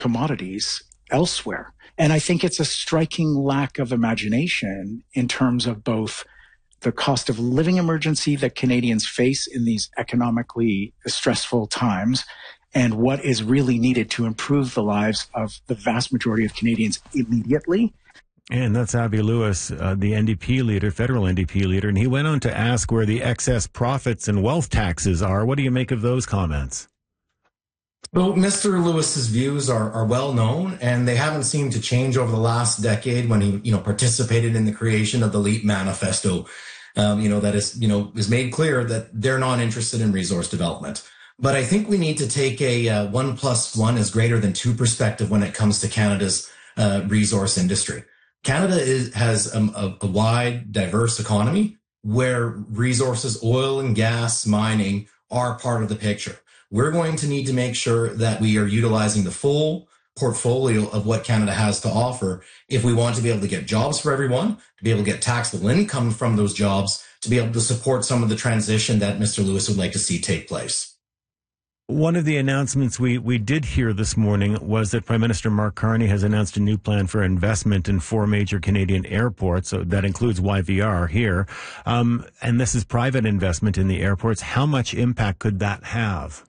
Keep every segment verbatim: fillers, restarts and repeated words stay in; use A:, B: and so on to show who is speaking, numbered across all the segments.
A: commodities elsewhere. And I think it's a striking lack of imagination in terms of both the cost of living emergency that Canadians face in these economically stressful times and what is really needed to improve the lives of the vast majority of Canadians immediately.
B: And that's Avi Lewis, uh, the N D P leader, federal N D P leader. And he went on to ask where the excess profits and wealth taxes are. What do you make of those comments?
C: Well, Mister Lewis's views are, are well known, and they haven't seemed to change over the last decade when he, you know, participated in the creation of the LEAP Manifesto. Um, you know, that is, you know, is made clear that they're not interested in resource development. But I think we need to take a uh, one plus one is greater than two perspective when it comes to Canada's uh, resource industry. Canada is, has um, a, a wide, diverse economy where resources, oil and gas, mining are part of the picture. We're going to need to make sure that we are utilizing the full portfolio of what Canada has to offer if we want to be able to get jobs for everyone, to be able to get taxable income from those jobs, to be able to support some of the transition that Mister Lewis would like to see take place.
B: One of the announcements we, we did hear this morning was that Prime Minister Mark Carney has announced a new plan for investment in four major Canadian airports. So that includes Y V R here. Um, and this is private investment in the airports. How much impact could that have?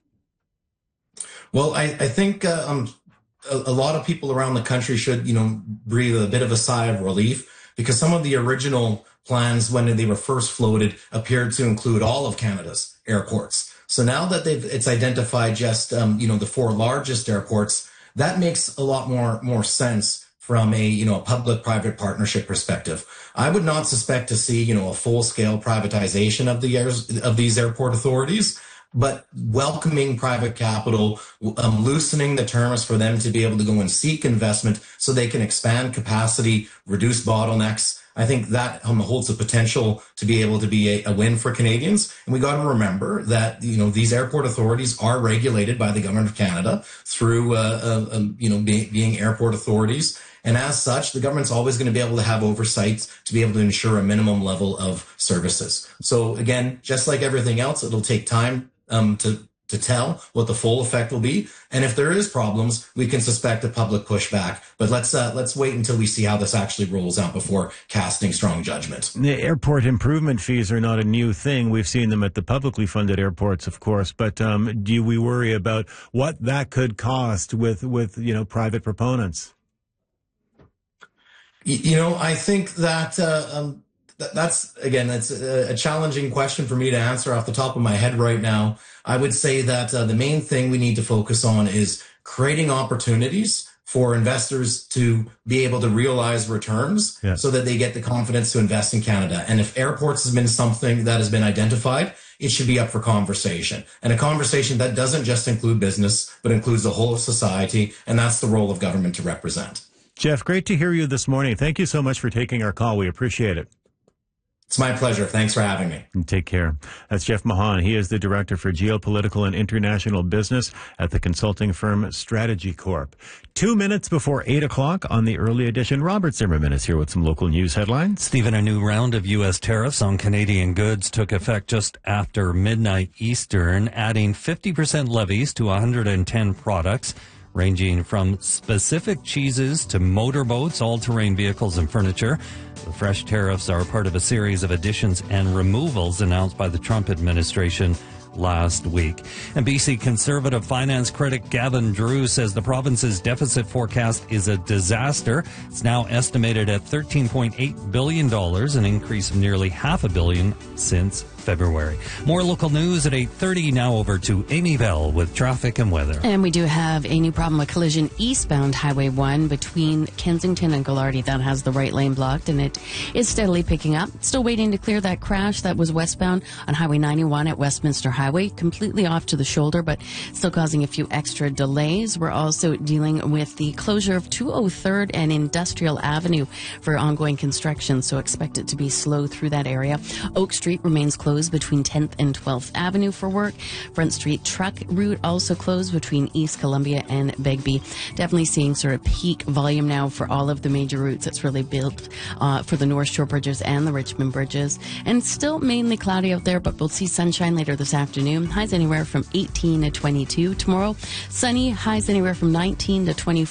C: Well, I, I think uh, um, a, a lot of people around the country should, you know, breathe a bit of a sigh of relief, because some of the original plans when they were first floated appeared to include all of Canada's airports. So now that they've it's identified just, um, you know, the four largest airports, that makes a lot more more sense from a, you know, a public-private partnership perspective. I would not suspect to see, you know, a full-scale privatization of the airs, of these airport authorities, but welcoming private capital, um, loosening the terms for them to be able to go and seek investment so they can expand capacity, reduce bottlenecks. I think that um, holds the potential to be able to be a, a win for Canadians. And we got to remember that, you know, these airport authorities are regulated by the Government of Canada through, uh, uh, um, you know, be, being airport authorities. And as such, the government's always going to be able to have oversight to be able to ensure a minimum level of services. So again, just like everything else, it'll take time um, to to tell what the full effect will be. And if there is problems, we can suspect a public pushback. But let's uh, let's wait until we see how this actually rolls out before casting strong judgment.
B: The airport improvement fees are not a new thing. We've seen them at the publicly funded airports, of course. But um, do we worry about what that could cost with, with you know, private proponents?
C: You know, I think that uh, um, th- that's, again, that's a, a challenging question for me to answer off the top of my head right now. I would say that uh, the main thing we need to focus on is creating opportunities for investors to be able to realize returns yeah. so that they get the confidence to invest in Canada. And if airports has been something that has been identified, it should be up for conversation. And a conversation that doesn't just include business, but includes the whole of society. And that's the role of government to represent.
B: Jeff, great to hear you this morning. Thank you so much for taking our call. We appreciate it.
C: It's my pleasure. Thanks for having me.
B: And take care. That's Jeff Mahan. He is the Director for Geopolitical and International Business at the consulting firm Strategy Corp. Two minutes before eight o'clock on the early edition. Robert Zimmerman is here with some local news headlines.
D: Stephen, a new round of U S tariffs on Canadian goods took effect just after midnight Eastern, adding fifty percent levies to one hundred ten products, ranging from specific cheeses to motorboats, all-terrain vehicles, and furniture. The fresh tariffs are part of a series of additions and removals announced by the Trump administration last week. And B C Conservative finance critic Gavin Drew says the province's deficit forecast is a disaster. It's now estimated at thirteen point eight billion dollars, an increase of nearly half a billion since February. More local news at eight thirty. Now over to Amy Bell with traffic and weather.
E: And we do have a new problem, a collision eastbound Highway one between Kensington and Gallardi. That has the right lane blocked, and it is steadily picking up. Still waiting to clear that crash that was westbound on Highway ninety-one at Westminster Highway, completely off to the shoulder, but still causing a few extra delays. We're also dealing with the closure of two oh third and Industrial Avenue for ongoing construction, so expect it to be slow through that area. Oak Street remains closed closed between tenth and twelfth Avenue for work. Front Street truck route also closed between East Columbia and Begbie. Definitely seeing sort of peak volume now for all of the major routes. It's really built uh, for the North Shore bridges and the Richmond bridges. And still mainly cloudy out there, but we'll see sunshine later this afternoon. Highs anywhere from eighteen to twenty-two. Tomorrow, sunny, highs anywhere from nineteen to twenty-four.